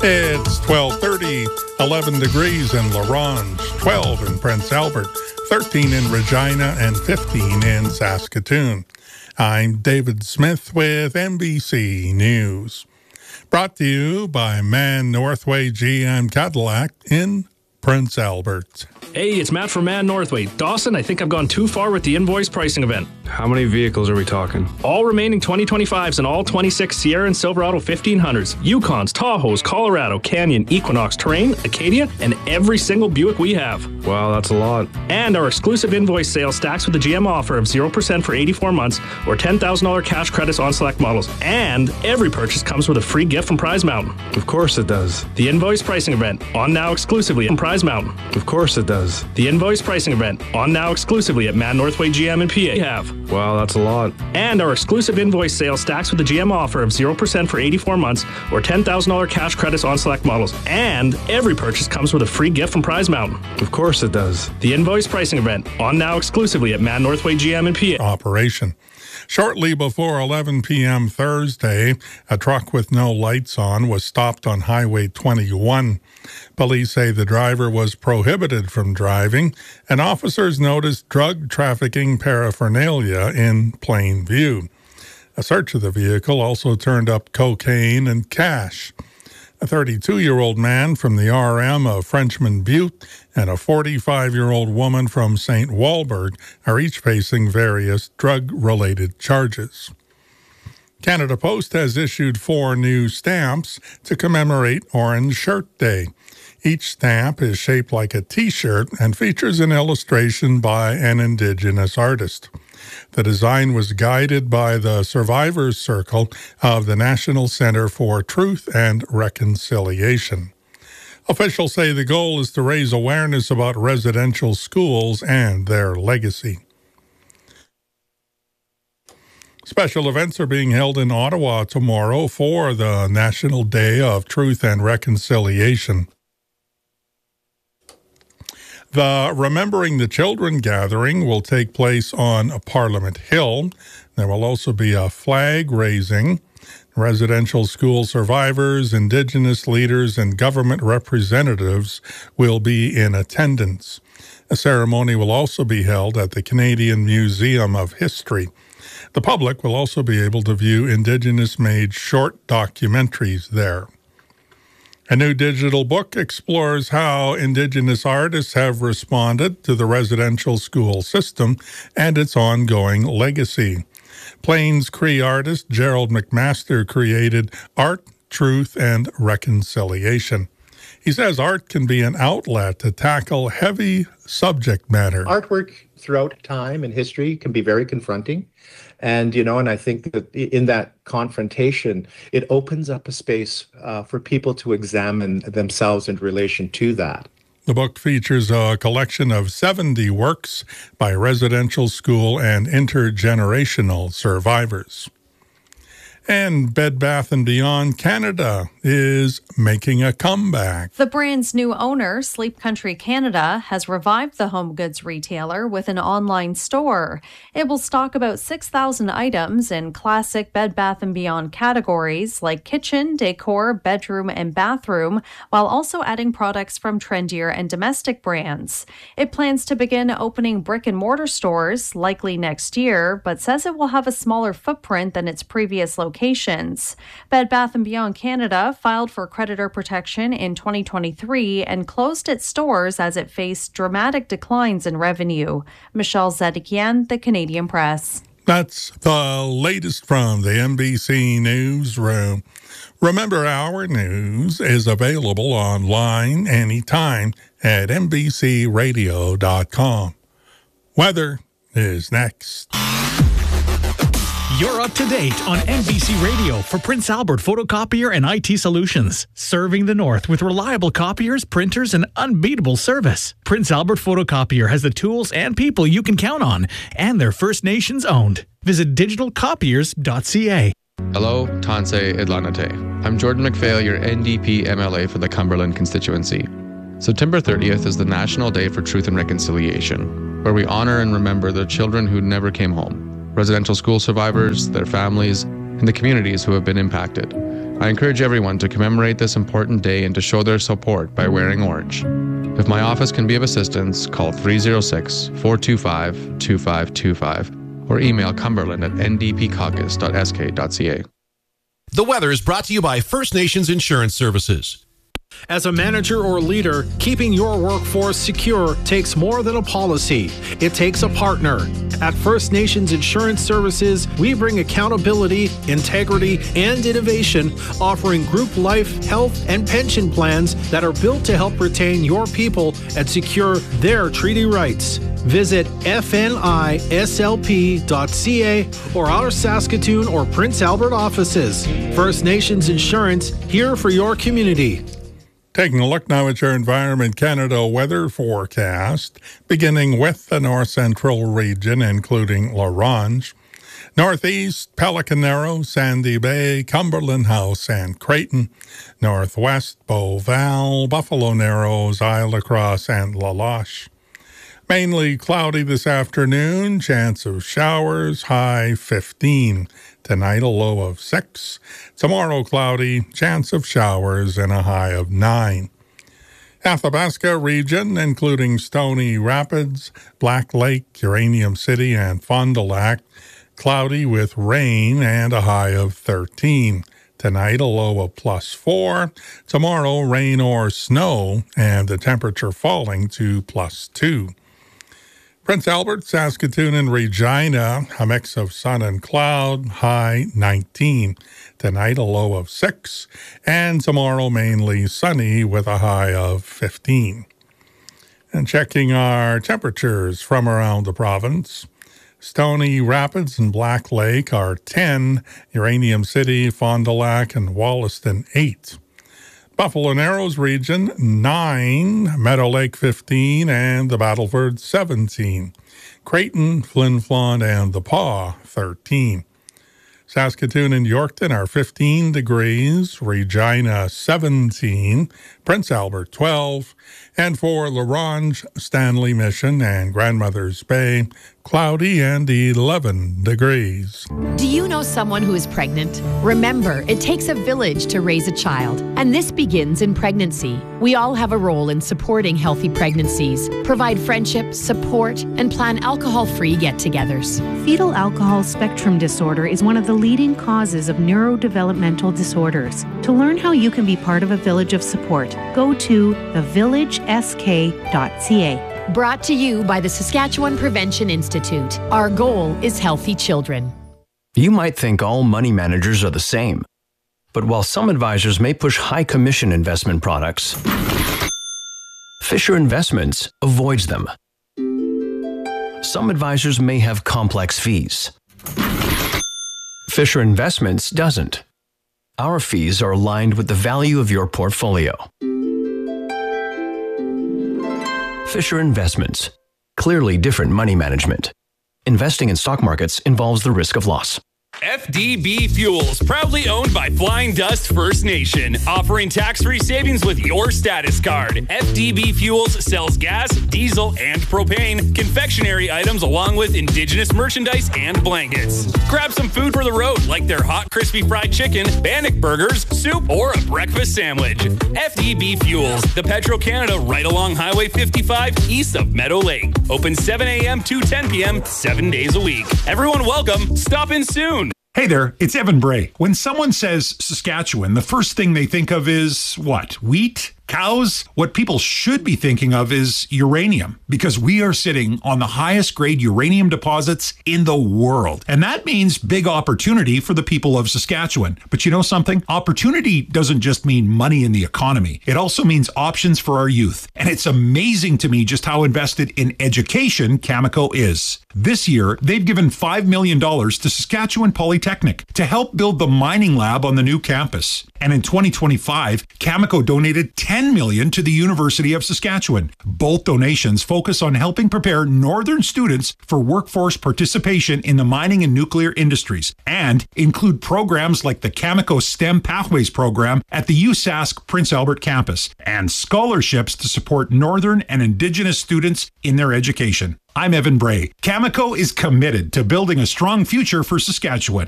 It's 12:30, 11 degrees in La Ronge, 12 in Prince Albert, 13 in Regina, and 15 in Saskatoon. I'm David Smith with NBC News. Brought to you by Man Northway GM Cadillac in Prince Albert. Hey, it's Matt from Man Northway. Dawson, I think I've gone too far with the invoice pricing event. How many vehicles are we talking? All remaining 2025s and all 26 Sierra and Silverado 1500s, Yukons, Tahoes, Colorado, Canyon, Equinox, Terrain, Acadia, and every single Buick we have. Wow, that's a lot. And our exclusive invoice sale stacks with a GM offer of 0% for 84 months or $10,000 cash credits on select models. And every purchase comes with a free gift from Prize Mountain. Of course it does. The invoice pricing event, on now exclusively at Prize Mountain. Of course it does. The invoice pricing event, on now exclusively at Man Northway GM and PA. We have. Wow, that's a lot. And our exclusive invoice sale stacks with a GM offer of 0% for 84 months or $10,000 cash credits on select models. And every purchase comes with a free gift from Prize Mountain. Of course it does. The invoice pricing event, on now exclusively at Man Northway GM and PA. Operation. Shortly before 11 p.m. Thursday, a truck with no lights on was stopped on Highway 21. Police say the driver was prohibited from driving, and officers noticed drug trafficking paraphernalia in plain view. A search of the vehicle also turned up cocaine and cash. A 32-year-old man from the RM of Frenchman Butte and a 45-year-old woman from St. Walburg are each facing various drug-related charges. Canada Post has issued 4 new stamps to commemorate Orange Shirt Day. Each stamp is shaped like a T-shirt and features an illustration by an Indigenous artist. The design was guided by the Survivors Circle of the National Center for Truth and Reconciliation. Officials say the goal is to raise awareness about residential schools and their legacy. Special events are being held in Ottawa tomorrow for the National Day of Truth and Reconciliation. The Remembering the Children gathering will take place on Parliament Hill. There will also be a flag raising. Residential school survivors, Indigenous leaders, and government representatives will be in attendance. A ceremony will also be held at the Canadian Museum of History. The public will also be able to view Indigenous-made short documentaries there. A new digital book explores how Indigenous artists have responded to the residential school system and its ongoing legacy. Plains Cree artist Gerald McMaster created Art, Truth, and Reconciliation. He says art can be an outlet to tackle heavy subject matter. Artwork throughout time and history can be very confronting. And I think that in that confrontation, it opens up a space for people to examine themselves in relation to that. The book features a collection of 70 works by residential school and intergenerational survivors. And Bed Bath & Beyond Canada is making a comeback. The brand's new owner, Sleep Country Canada, has revived the home goods retailer with an online store. It will stock about 6,000 items in classic Bed Bath & Beyond categories like kitchen, decor, bedroom, and bathroom, while also adding products from trendier and domestic brands. It plans to begin opening brick-and-mortar stores, likely next year, but says it will have a smaller footprint than its previous locations. Bed Bath & Beyond Canada filed for creditor protection in 2023 and closed its stores as it faced dramatic declines in revenue. Michelle Zedekian, The Canadian Press. That's the latest from the NBC Newsroom. Remember, our news is available online anytime at NBCRadio.com. Weather is next. You're up to date on NBC Radio for Prince Albert Photocopier and IT Solutions. Serving the North with reliable copiers, printers, and unbeatable service. Prince Albert Photocopier has the tools and people you can count on, and they're First Nations owned. Visit digitalcopiers.ca. Hello, Tansei Idlanate. I'm Jordan McPhail, your NDP MLA for the Cumberland constituency. September 30th is the National Day for Truth and Reconciliation, where we honor and remember the children who never came home, residential school survivors, their families, and the communities who have been impacted. I encourage everyone to commemorate this important day and to show their support by wearing orange. If my office can be of assistance, call 306-425-2525 or email cumberland@ndpcaucus.sk.ca. The weather is brought to you by First Nations Insurance Services. As a manager or leader, keeping your workforce secure takes more than a policy. It takes a partner. At First Nations Insurance Services, we bring accountability, integrity, and innovation, offering group life, health, and pension plans that are built to help retain your people and secure their treaty rights. Visit fnislp.ca or our Saskatoon or Prince Albert offices. First Nations Insurance, here for your community. Taking a look now at your Environment Canada weather forecast, beginning with the north central region, including La Ronge, northeast, Pelican Narrow, Sandy Bay, Cumberland House, and Creighton, northwest, Beauval, Buffalo Narrows, Isle Lacrosse, and La Loche. Mainly cloudy this afternoon, chance of showers, high 15. Tonight, a low of 6. Tomorrow, cloudy, chance of showers, and a high of 9. Athabasca region, including Stony Rapids, Black Lake, Uranium City, and Fond du Lac, cloudy with rain and a high of 13. Tonight, a low of +4. Tomorrow, rain or snow, and the temperature falling to +2. Prince Albert, Saskatoon, and Regina, a mix of sun and cloud, high 19. Tonight, a low of 6, and tomorrow mainly sunny with a high of 15. And checking our temperatures from around the province, Stony Rapids and Black Lake are 10, Uranium City, Fond du Lac, and Wollaston 8. Buffalo Narrows region, 9, Meadow Lake 15, and the Battleford 17. Creighton, Flin Flon, and the Paw 13. Saskatoon and Yorkton are 15 degrees, Regina 17, Prince Albert 12, and for La Ronge, Stanley Mission, and Grandmother's Bay, cloudy and 11 degrees. Do you know someone who is pregnant? Remember, it takes a village to raise a child, and this begins in pregnancy. We all have a role in supporting healthy pregnancies, provide friendship, support, and plan alcohol-free get-togethers. Fetal alcohol spectrum disorder is one of the leading causes of neurodevelopmental disorders. To learn how you can be part of a village of support, go to thevillagesk.ca. Brought to you by the Saskatchewan Prevention Institute. Our goal is healthy children. You might think all money managers are the same. But while some advisors may push high commission investment products, Fisher Investments avoids them. Some advisors may have complex fees. Fisher Investments doesn't. Our fees are aligned with the value of your portfolio. Fisher Investments. Clearly different money management. Investing in stock markets involves the risk of loss. FDB Fuels, proudly owned by Flying Dust First Nation, offering tax-free savings with your status card. FDB Fuels sells gas, diesel, and propane, confectionery items along with indigenous merchandise and blankets. Grab some food for the road like their hot crispy fried chicken, Bannock burgers, soup, or a breakfast sandwich. FDB Fuels, the Petro-Canada right along Highway 55 east of Meadow Lake. Open 7 a.m. to 10 p.m. 7 days a week. Everyone welcome. Stop in soon. Hey there, it's Evan Bray. When someone says Saskatchewan, the first thing they think of is what? Wheat? Cows? What people should be thinking of is uranium, because we are sitting on the highest grade uranium deposits in the world. And that means big opportunity for the people of Saskatchewan. But you know something? Opportunity doesn't just mean money in the economy. It also means options for our youth. And it's amazing to me just how invested in education Cameco is. This year, they've given $5 million to Saskatchewan Polytechnic to help build the mining lab on the new campus. And in 2025, Cameco donated $10 million to the University of Saskatchewan. Both donations focus on helping prepare northern students for workforce participation in the mining and nuclear industries, and include programs like the Cameco STEM Pathways program at the USask Prince Albert campus, and scholarships to support northern and indigenous students in their education. I'm Evan Bray. Cameco is committed to building a strong future for Saskatchewan.